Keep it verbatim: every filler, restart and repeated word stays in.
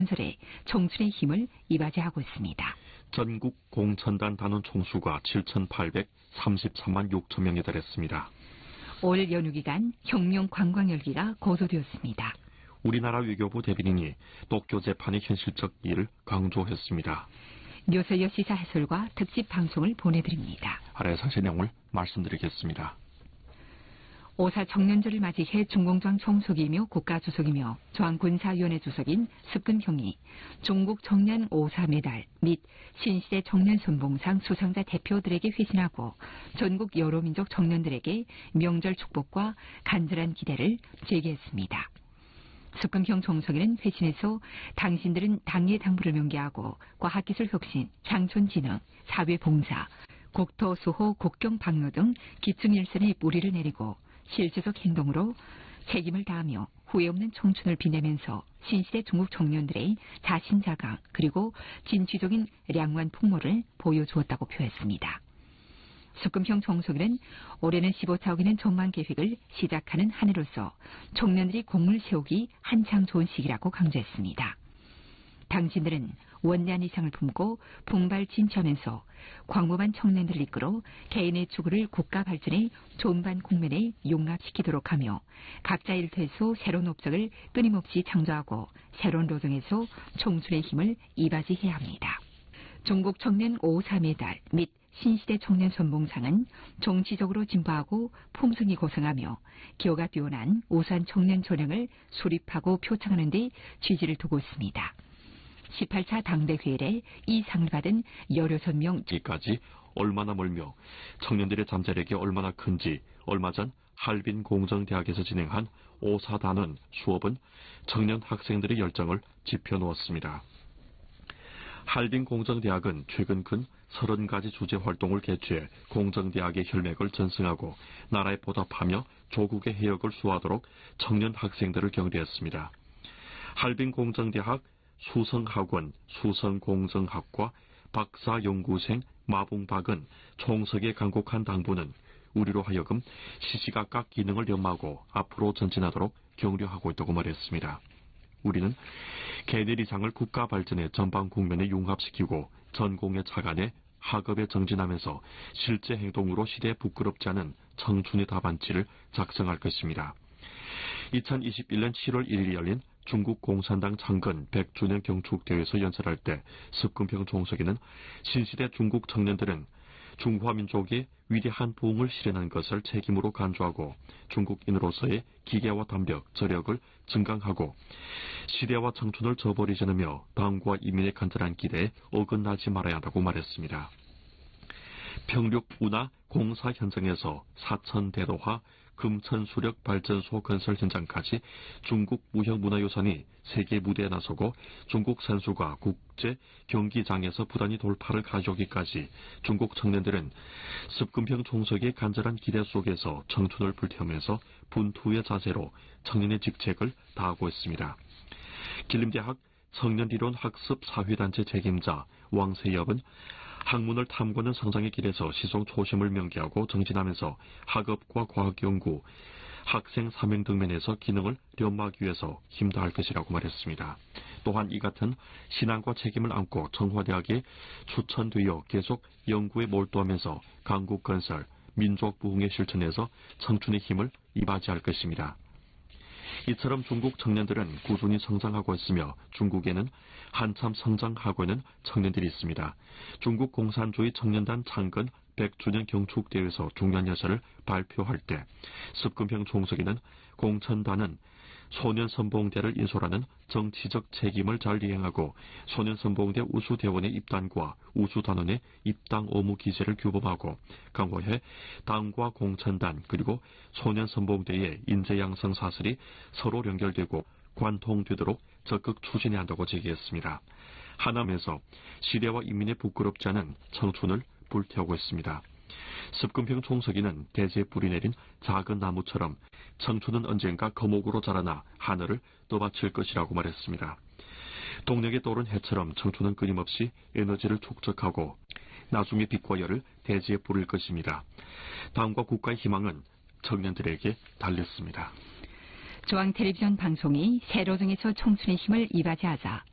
건설에 청춘의 힘을 이바지하고 있습니다. 전국 공천단 단원 총수가 칠천팔백삼십삼만 육천 명에 달했습니다. 올 연휴 기간 혁명 관광 열기가 고조되었습니다. 우리나라 외교부 대변인이 도쿄 재판의 현실적 이해를 강조했습니다. 묘서여 시사 해설과 특집 방송을 보내드립니다. 아래 상세 내용을 말씀드리겠습니다. 오사 청년절을 맞이해 중공장 총수이며 국가주석이며 중앙군사위원회 주석인 습근형이 중국 청년 오사 메달 및 신시대 청년 선봉상 수상자 대표들에게 회신하고 전국 여러 민족 청년들에게 명절 축복과 간절한 기대를 제기했습니다. 습근형 총석이는 회신에서 당신들은 당의 당부를 명기하고 과학기술 혁신, 창촌진흥, 사회봉사, 국토수호, 국경방로 등 기충일선에 뿌리를 내리고 실제적 행동으로 책임을 다하며 후회 없는 청춘을 빛내면서 신시대 중국 청년들의 자신자강 그리고 진취적인 량완 풍모를 보여주었다고 표했습니다. 습금형 총석이는 올해는 십오 차 오기는 전망 계획을 시작하는 한 해로서 청년들이 공을 세우기 한창 좋은 시기라고 강조했습니다. 당신들은 원년 이상을 품고 풍발진취하면서 광범한 청년들을 이끌어 개인의 추구를 국가 발전의 존반 국면에 융합시키도록 하며 각자 일터에서 새로운 업적을 끊임없이 창조하고 새로운 노동에서 청춘의 힘을 이바지해야 합니다. 중국 청년 오사 메달 및 신시대 청년 선봉상은 정치적으로 진보하고 품성이 고상하며 기호가 뛰어난 우수한 청년 전형을 수립하고 표창하는 데 취지를 두고 있습니다. 십팔 차 당대회의에 이 상을 받은 열여섯 명 까지 얼마나 멀며 청년들의 잠재력이 얼마나 큰지 얼마 전 할빈 공정대학에서 진행한 오사단원 수업은 청년 학생들의 열정을 지펴놓았습니다. 할빈 공정대학은 최근 근 서른 가지 주제 활동을 개최해 공정대학의 혈맥을 전승하고 나라에 보답하며 조국의 해역을 수호하도록 청년 학생들을 격려했습니다. 할빈 공정대학 수성학원 수성공정학과 박사연구생 마봉박은 총석의 간곡한 당부는 우리로 하여금 시시각각 기능을 연마하고 앞으로 전진하도록 격려하고 있다고 말했습니다. 우리는 개들 이상을 국가 발전의 전방 국면에 융합시키고 전공의 차관에 학업에 정진하면서 실제 행동으로 시대에 부끄럽지 않은 청춘의 답안지를 작성할 것입니다. 이천이십일 년 칠월 일일에 열린 중국 공산당 창건 백 주년 경축대회에서 연설할 때 습근평 총석이는 신시대 중국 청년들은 중화민족의 위대한 부흥을 실현한 것을 책임으로 간주하고 중국인으로서의 기계와 담력, 저력을 증강하고 시대와 청춘을 저버리지 않으며 당과 인민의 간절한 기대에 어긋나지 말아야 한다고 말했습니다. 평륙 운하 공사 현장에서 사천대도화 금천수력 발전소 건설 현장까지 중국 무형문화유산이 세계 무대에 나서고 중국 선수가 국제 경기장에서 부단히 돌파를 가져오기까지 중국 청년들은 습근평 총석의 간절한 기대 속에서 청춘을 불태우면서 분투의 자세로 청년의 직책을 다하고 있습니다. 길림대학 청년이론 학습 사회단체 책임자 왕세엽은 학문을 탐구하는 성장의 길에서 시종 초심을 명기하고 정진하면서 학업과 과학연구, 학생 사명 등면에서 기능을 연마하기 위해서 힘다할 것이라고 말했습니다. 또한 이 같은 신앙과 책임을 안고 청와대학에 추천되어 계속 연구에 몰두하면서 강국 건설, 민족 부흥의 실천에서 청춘의 힘을 이바지할 것입니다. 이처럼 중국 청년들은 꾸준히 성장하고 있으며 중국에는 한참 성장하고 있는 청년들이 있습니다. 중국 공산주의 청년단 창건 백 주년 경축대회에서 중요한 여사를 발표할 때 습근평 총석이는 공천단은 소년선봉대를 인솔하는 정치적 책임을 잘 이행하고 소년선봉대 우수대원의 입단과 우수단원의 입당 의무 기재를 규범하고 강화해 당과 공천단 그리고 소년선봉대의 인재양성 사슬이 서로 연결되고 관통되도록 적극 추진해야 한다고 제기했습니다. 하남에서 시대와 인민의 부끄럽지 않은 청춘을 불태우고 있습니다. 습근평 총석이는 대지에 뿌리 내린 작은 나무처럼 청춘은 언젠가 거목으로 자라나 하늘을 떠받칠 것이라고 말했습니다. 동력에 떠오른 해처럼 청춘은 끊임없이 에너지를 축적하고 나중에 빛과 열을 대지에 뿌릴 것입니다. 당과 국가의 희망은 청년들에게 달렸습니다. 중앙텔레비전 방송이 세로등에서 청춘의 힘을 이바지하자